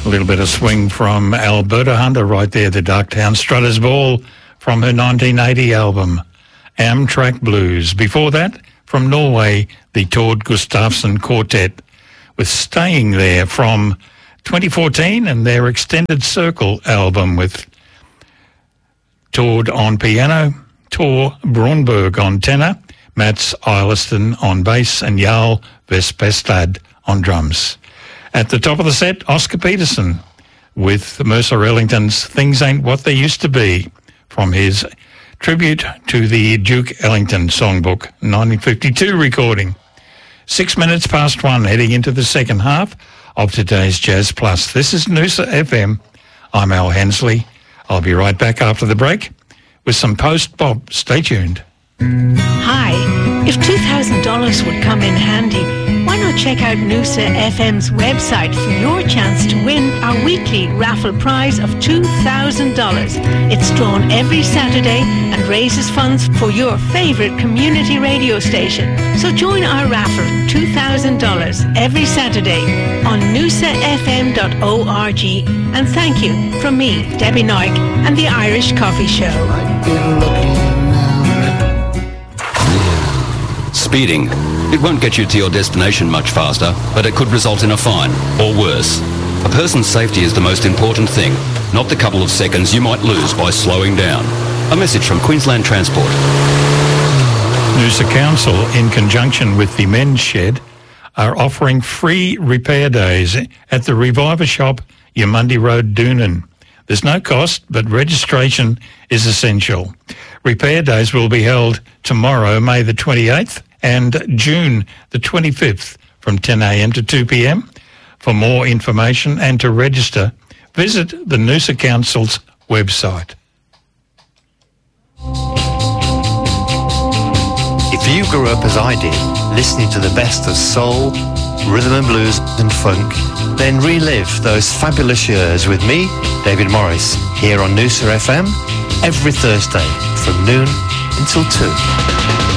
A little bit of swing from Alberta Hunter right there, the Darktown Strutters Ball from her 1980 album, Amtrak Blues. Before that, from Norway, the Tord Gustafsson Quartet, with Staying There from 2014 and their Extended Circle album with Tord on piano, Tor Brunberg on tenor, Mats Eilersten on bass and Jarl Vespestad on drums. At the top of the set, Oscar Peterson with Mercer Ellington's Things Ain't What They Used to Be from his tribute to the Duke Ellington Songbook 1952 recording. 6 minutes past 1, heading into the second half of today's Jazz Plus. This is Noosa FM. I'm Al Hensley. I'll be right back after the break with some post-bop. Stay tuned. Hi. If $2,000 would come in handy, why not check out Noosa FM's website for your chance to win our weekly raffle prize of $2,000. It's drawn every Saturday and raises funds for your favourite community radio station. So join our raffle, $2,000, every Saturday on noosafm.org. And thank you from me, Debbie Noik, and the Irish Coffee Show. Speeding. It won't get you to your destination much faster, but it could result in a fine, or worse. A person's safety is the most important thing, not the couple of seconds you might lose by slowing down. A message from Queensland Transport. Noosa Council, in conjunction with the Men's Shed, are offering free repair days at the Reviver Shop, Yamundi Road, Doonan. There's no cost, but registration is essential. Repair days will be held tomorrow, May the 28th, and June the 25th from 10 a.m. to 2 p.m. For more information and to register, visit the Noosa Council's website. If you grew up as I did, listening to the best of soul, rhythm and blues and funk, then relive those fabulous years with me, David Morris, here on Noosa FM, every Thursday from noon until 2.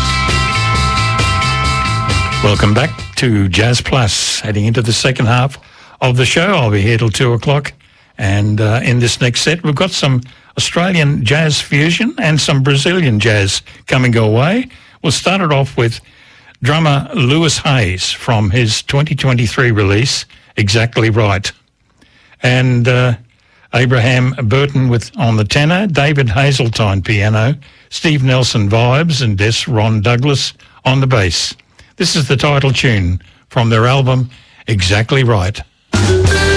Welcome back to Jazz Plus, heading into the second half of the show. I'll be here till 2 o'clock. And in this next set, we've got some Australian jazz fusion and some Brazilian jazz coming our way. We'll start it off with drummer Lewis Hayes from his 2023 release, Exactly Right. And Abraham Burton on the tenor, David Hazeltine piano, Steve Nelson vibes, and Des Ron Douglas on the bass. This is the title tune from their album, Exactly Right.